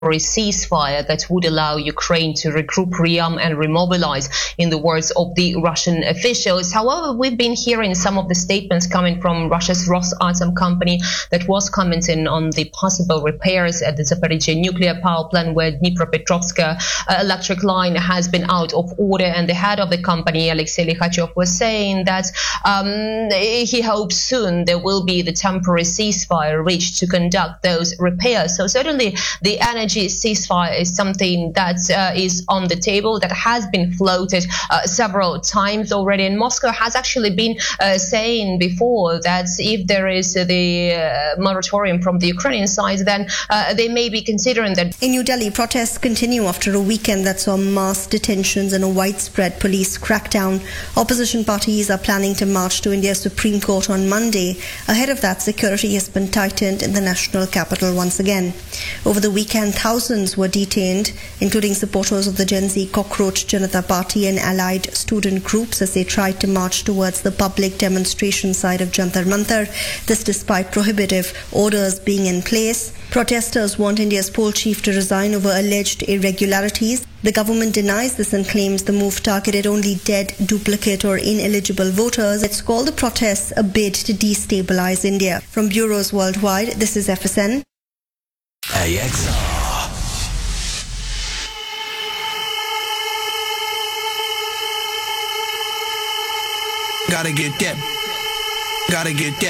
ceasefire that would allow Ukraine to regroup, rearm and remobilize, in the words of the Russian officials. However, we've been hearing some of the statements coming from Russia's Rosatom company that was commenting on the possible repairs at the Zaporizhzhia nuclear power plant, where Dnipropetrovsk electric line has been out of order, and the head of the company, Alexei Likhachov, was saying that he hopes soon there will be the temporary ceasefire reached to conduct those repairs. So certainly the energy ceasefire is something that is on the table, that has been floated several times already, and Moscow has actually been saying before that if there is the moratorium from the Ukrainian side, then they may be considering that. In New Delhi, protests continue after a weekend that saw mass detentions and a widespread police crackdown. Opposition parties are planning to march to India's Supreme Court on Monday. Ahead of that, security has been tightened in the national capital once again. Over the weekend, thousands were detained, including supporters of the Gen Z Cockroach Janata Party and allied student groups, as they tried to march towards the public demonstration site of Jantar Mantar. This despite prohibitive orders being in place. Protesters want India's poll chief to resign over alleged irregularities. The government denies this and claims the move targeted only dead, duplicate or ineligible voters. It's called the protests a bid to destabilize India. From bureaus worldwide, this is FSN. AXR. Gotta get that.